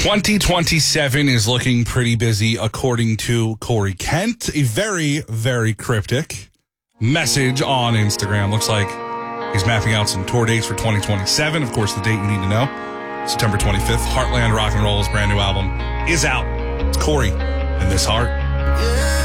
2027 is looking pretty busy, according to Corey Kent. A very, very cryptic message on Instagram. Looks like he's mapping out some tour dates for 2027. Of course, the date you need to know, September 25th. Heartland Rock and Roll's brand new album is out. It's Corey and This Heart. Yeah.